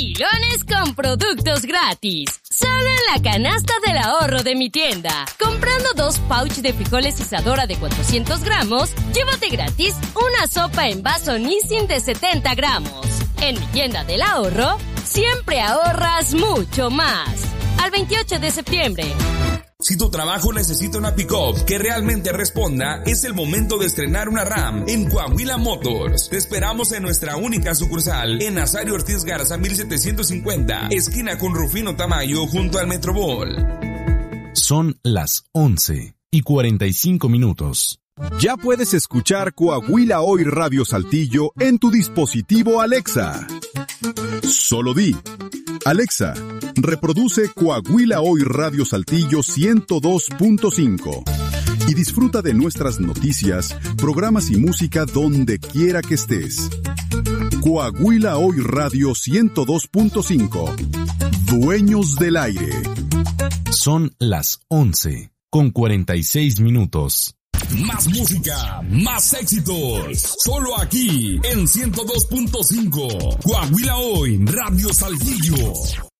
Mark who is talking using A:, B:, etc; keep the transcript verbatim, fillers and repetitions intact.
A: Pilones con productos gratis. Solo en la canasta del ahorro de mi tienda. Comprando dos pouch de frijoles Isadora de cuatrocientos gramos, llévate gratis una sopa en vaso Nissin de setenta gramos. En mi tienda del ahorro, siempre ahorras mucho más. Al veintiocho de septiembre.
B: Si tu trabajo necesita una pick-up que realmente responda, es el momento de estrenar una RAM en Coahuila Motors. Te esperamos en nuestra única sucursal en Nazario Ortiz Garza mil setecientos cincuenta, esquina con Rufino Tamayo, junto al Metrobol.
C: Son las once y cuarenta y cinco minutos.
D: Ya puedes escuchar Coahuila Hoy Radio Saltillo en tu dispositivo Alexa. Solo di: Alexa, reproduce Coahuila Hoy Radio Saltillo ciento dos punto cinco y disfruta de nuestras noticias, programas y música donde quiera que estés. Coahuila Hoy Radio ciento dos punto cinco. Dueños del aire.
C: Son las once con cuarenta y seis minutos.
B: Más música, más éxitos. Solo aquí en ciento dos punto cinco. Coahuila Hoy Radio Saltillo.